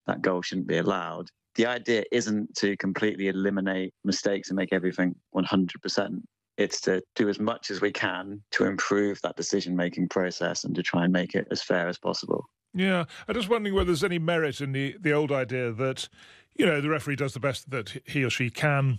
that goal shouldn't be allowed. The idea isn't to completely eliminate mistakes and make everything 100%. It's to do as much as we can to improve that decision-making process and to try and make it as fair as possible. Yeah, I'm just wondering whether there's any merit in the old idea that, the referee does the best that he or she can,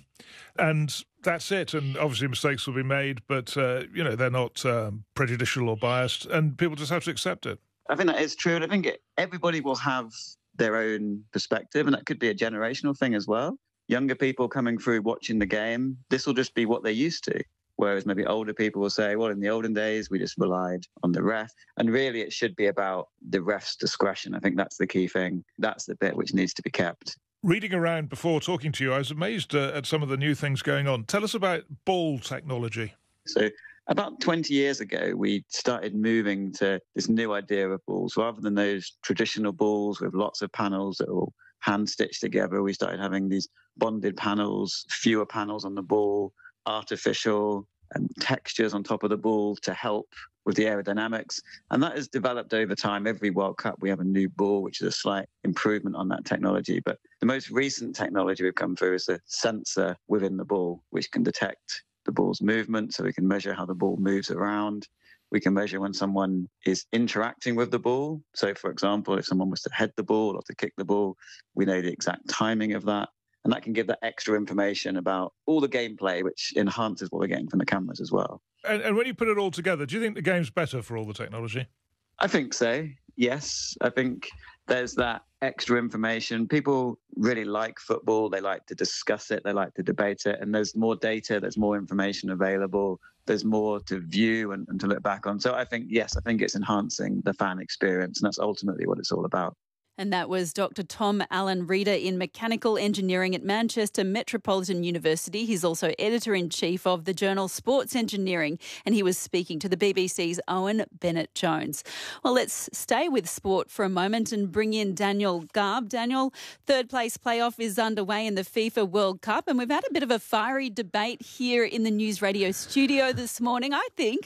and that's it. And obviously mistakes will be made, but, they're not prejudicial or biased, and people just have to accept it. I think that is true, and I think everybody will have their own perspective, and that could be a generational thing as well. Younger people coming through watching the game, this will just be what they're used to. Whereas maybe older people will say, well, in the olden days, we just relied on the ref. And really, it should be about the ref's discretion. I think that's the key thing. That's the bit which needs to be kept. Reading around before talking to you, I was amazed at some of the new things going on. Tell us about ball technology. So about 20 years ago, we started moving to this new idea of balls. Rather than those traditional balls with lots of panels that are all hand-stitched together, we started having these bonded panels, fewer panels on the ball, artificial textures on top of the ball to help with the aerodynamics. And that has developed over time. Every World Cup, we have a new ball, which is a slight improvement on that technology. But the most recent technology we've come through is a sensor within the ball, which can detect the ball's movement. So we can measure how the ball moves around. We can measure when someone is interacting with the ball. So, for example, if someone was to head the ball or to kick the ball, we know the exact timing of that. And that can give that extra information about all the gameplay, which enhances what we're getting from the cameras as well. And when you put it all together, do you think the game's better for all the technology? I think so, yes. I think there's that extra information. People really like football. They like to discuss it. They like to debate it. And there's more data. There's more information available. There's more to view and to look back on. So I think, yes, I think it's enhancing the fan experience. And that's ultimately what it's all about. And that was Dr. Tom Allen Reader in Mechanical Engineering at Manchester Metropolitan University. He's also Editor-in-Chief of the journal Sports Engineering, and he was speaking to the BBC's Owen Bennett-Jones. Well, let's stay with sport for a moment and bring in Daniel Garb. Daniel, third place playoff is underway in the FIFA World Cup, and we've had a bit of a fiery debate here in the News Radio studio this morning. I think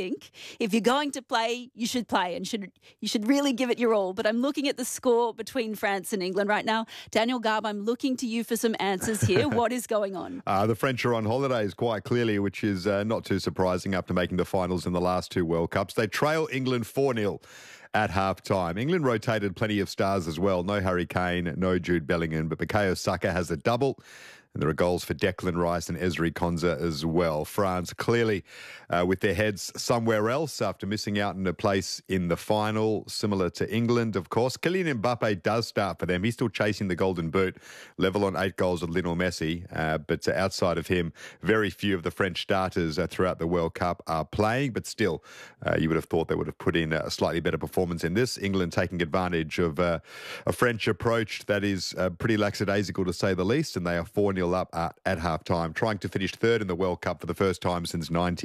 if you're going to play, you should play and you should really give it your all. But I'm looking at the score between France and England right now. Daniel Garb, I'm looking to you for some answers here. What is going on? The French are on holidays quite clearly, which is not too surprising after making the finals in the last two World Cups. They trail England 4-0 at half-time. England rotated plenty of stars as well. No Harry Kane, no Jude Bellingham, but Bukayo Saka has a double. And there are goals for Declan Rice and Ezri Konsa as well. France clearly with their heads somewhere else after missing out on a place in the final, similar to England, of course. Kylian Mbappe does start for them. He's still chasing the Golden Boot, level on 8 goals with Lionel Messi. But outside of him, very few of the French starters throughout the World Cup are playing. But still, you would have thought they would have put in a slightly better performance in this. England taking advantage of a French approach that is pretty lackadaisical to say the least, and they are 4-0 up at half-time, trying to finish third in the World Cup for the first time since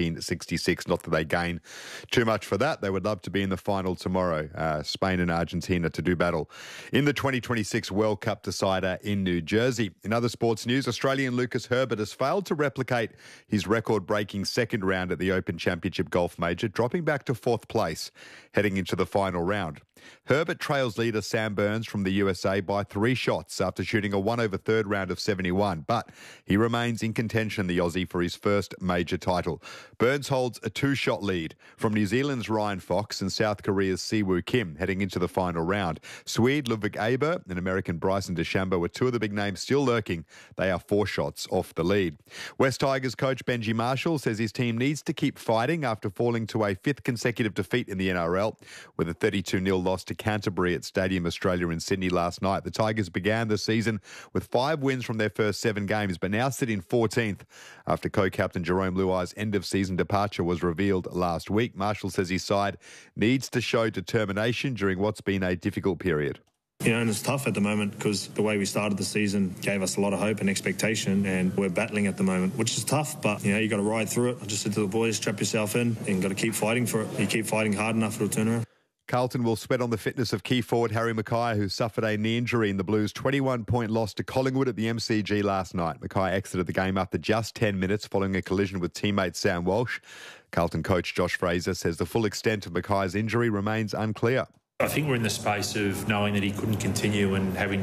1966. Not that they gain too much for that. They would love to be in the final tomorrow, Spain and Argentina, to do battle in the 2026 World Cup decider in New Jersey. In other sports news, Australian Lucas Herbert has failed to replicate his record-breaking second round at the Open Championship Golf Major, dropping back to fourth place heading into the final round. Herbert trails leader Sam Burns from the USA by 3 shots after shooting a 1/3 round of 71, but he remains in contention, the Aussie, for his first major title. Burns holds a 2-shot lead from New Zealand's Ryan Fox and South Korea's Siwoo Kim heading into the final round. Swede Ludwig Aber and American Bryson DeChambeau were 2 of the big names still lurking. They are 4 shots off the lead. West Tigers coach Benji Marshall says his team needs to keep fighting after falling to a 5th consecutive defeat in the NRL with a 32-0 loss to Canterbury at Stadium Australia in Sydney last night. The Tigers began the season with 5 wins from their first 7 games, but now sit in 14th after co-captain Jerome Luai's end-of-season departure was revealed last week. Marshall says his side needs to show determination during what's been a difficult period. And it's tough at the moment because the way we started the season gave us a lot of hope and expectation, and we're battling at the moment, which is tough, but you got to ride through it. I just said to the boys, strap yourself in and got to keep fighting for it. You keep fighting hard enough, it'll turn around. Carlton will sweat on the fitness of key forward Harry Mackay, who suffered a knee injury in the Blues' 21-point loss to Collingwood at the MCG last night. Mackay exited the game after just 10 minutes following a collision with teammate Sam Walsh. Carlton coach Josh Fraser says the full extent of Mackay's injury remains unclear. I think we're in the space of knowing that he couldn't continue and having